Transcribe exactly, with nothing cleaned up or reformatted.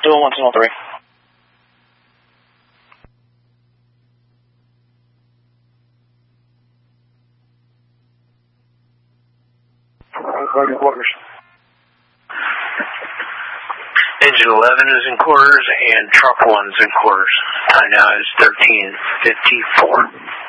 Doing one two three. Quarters. Engine eleven is in quarters and truck one is in quarters. Time now is thirteen fifty-four.